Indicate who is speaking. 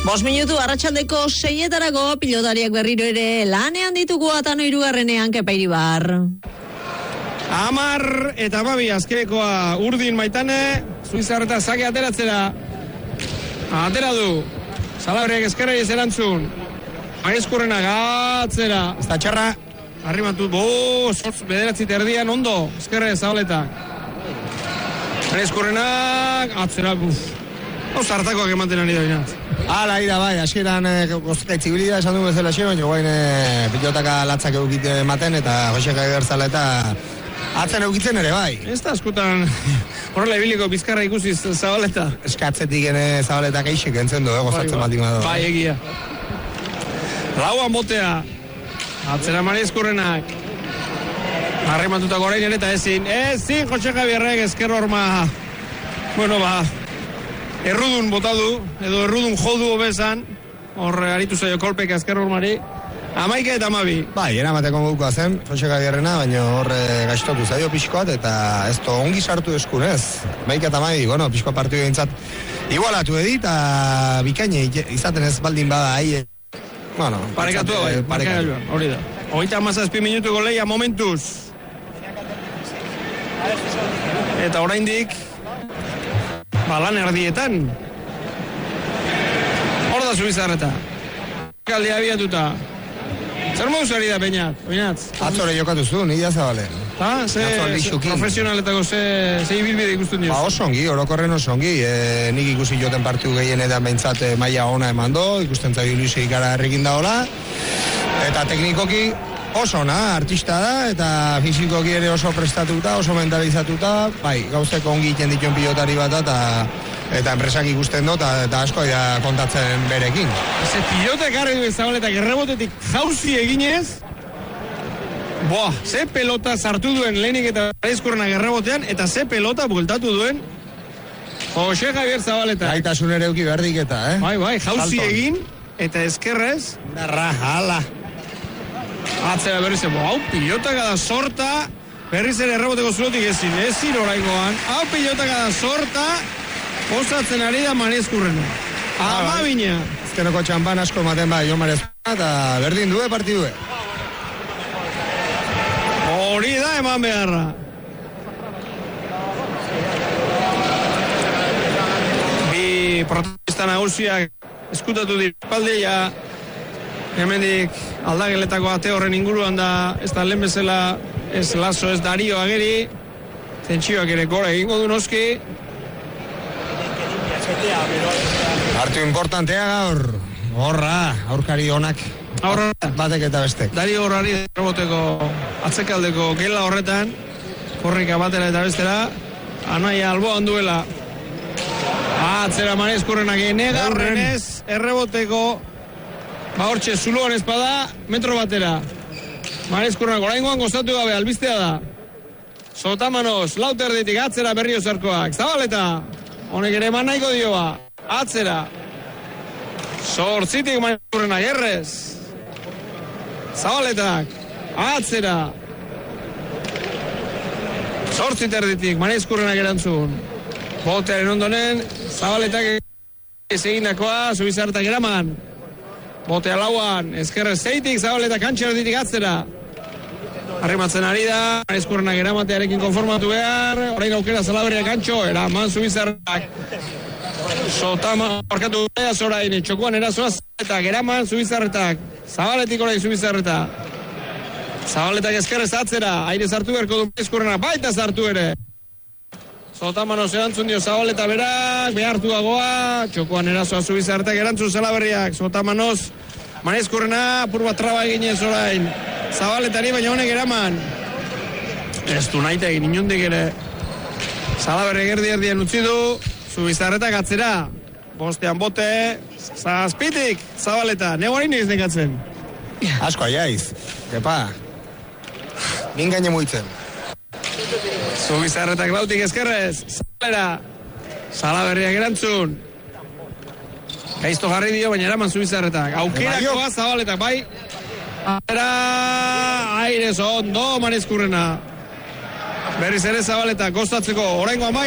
Speaker 1: 5 minutu arratsaldeko 6etarako pilotariak berriro ere lanean ditugu Atano 3. Kepa Iribar.
Speaker 2: 10 eta 12 azkenekoa Urdin Maitane, Suizarreta zake ateratzera. Atera du. Salaberriak eskerra erantzun. Aizkurrena gatzera. Ez da txarra. Arrimatu, bederatzi terdian ondo. Eskerra Zabaleta. Aizkurrenak atzera. Zartakoak ematen ari da binat.
Speaker 3: Hala, ira, bai, askeran gozka itzibilida esan dugu bezala xe, baina guain pilotaka latzak eukit ematen eta Joseka Iberzala eta atzen eukitzen ere, bai.
Speaker 2: Ez da askotan horrela ibiliko bizkarra ikusiz Zabaleta.
Speaker 3: Eskatzetik Zabaleta keixek entzen du, gozatzen baldin badu.
Speaker 2: Bai, egia. Lauan botea. Atzera Marizkurrenak. Arrematutako orain ere eta ezin Joseka Iberrek ezker horma. Bueno, errudun botadu, edo errudun jodu obesan, horre aritu zaio kolpek azker hormari, 11 eta 12.
Speaker 3: Bai, eramateko modukoa zen, Joseka Iberrena, baina horre gaiztotu zaio pixkoat, eta ez to ongi sartu eskunez. 11 eta 12, bueno, pixkoa partidu gintzat, igualatu edit, eta bikaine izaten ez baldin bada ahi. Bueno,
Speaker 2: parekatu bai, parekatu. Hori da. 37 minutuko leia momentuz. Eta oraindik lan erdietan. Hor da Zubizarreta. Kaldea abiatuta. Zer moduz ari da, Oinatz?
Speaker 3: Atzore jokatu zuen, nida Zabale.
Speaker 2: Profesionaletako ze ibilbide ikusten dioz?
Speaker 3: Oso ongi, orokorren oso ongi. Nik ikusi joten partiu gehienetan behintzat maila ona eman do, ikusten zaio ilusio ikara errekin daola. Eta teknikoki oso ona, artista da, eta fizikoki ere oso prestatuta, oso mentalizatuta, bai, gauzeko ongi iten dituen pilotari bat, eta enpresak ikusten dut, eta asko da kontatzen berekin.
Speaker 2: Eze pilotek harri du Zabaletak errebotetik jauzi eginez, ze pelota sartu duen lehenik eta Aizkurrenak errebotean, eta ze pelota bueltatu duen Jose Javier Zabaleta.
Speaker 3: Gaitasun ere euki berdik eta,
Speaker 2: Bai, jauzi egin, eta eskerrez,
Speaker 3: darra, hala.
Speaker 2: Atzera berriz, pilotaka da sorta, berriz ere erreboteko zulotik ezin oraingoan. Pilotaka da sorta, osatzen ari da Marizkurrena. Amabina.
Speaker 3: Azkeneko txampan asko ematen bai, jo Marizkurrena, eta berdin due partidue.
Speaker 2: Hori da eman beharra. Bi protesta nagusiak eskutatu dira hemendik aldageletako ate horren inguruan da, ez da lehen bezala, ez Laso, ez Dario ageri, tentsioak ere gora egingo du noski.
Speaker 3: Hartu importantea gaur, aurkari onak, batek eta bestek.
Speaker 2: Dario horrari roboteko atzekaldeko gela horretan, korrika batera eta bestera, Anaia alboan duela. Atzera Marizkurrenak negarrenez, erreboteko, hortxe, zuloan espada, metro batera. Marizkurrenak oraingoan gozatu gabe, albistea da. Sotamanos, lauterditik, atzera berrio zarkoak. Zabaleta, honek ere eman nahiko dioa. Atzera. Zortzitik Marizkurrenak, errez. Zabaletak, atzera. Zortziterditik, Marizkurrenak erantzun. Botearen ondonen, Zabaletak egindakoa, Zubizarretak eraman. Botea lauan, eskerrez zeitik, Zabaleta kantxerditik atzera. Arrimatzen ari da, Marizkurrenak eramatearekin konformatu behar, orain aukera Salaberriak kantxo, eraman Zubizarretak. Sotama, orkatu behaz orain, txokuan erazoa Zabaletak, eraman Zubizarretak. Zabaletik orain Zubizarreta. Zabaletak eskerrez atzera, aire sartu berko du Marizkurrenak, baita sartu ere. Sotamanos erantzun dio Zabaleta berak, behartu dagoa, txokoan erazoa Zubizarretak erantzun Salaberriak, Sotamanos, Marizkurrena, purba traba eginez orain, Zabaletari baina honek eraman. Ez du nahi egin inundik ere, Salaberriak erdien utzi du, Zubizarretak atzera, bostean bote, zazpitik, Zabaleta, neu harin ez nekatzen.
Speaker 3: Asko aiaiz, kepa, mingaine muitzen.
Speaker 2: Zubizarretak lautik eskerrez, Zabalera, Salaberriak erantzun. Gaizto jarri dio, baina eraman Zubizarretak. Aukerakoa Zabaletak, bai. Aire ondo Marizkurrena. Berriz ere Zabaletak, gozatzeko, oraingo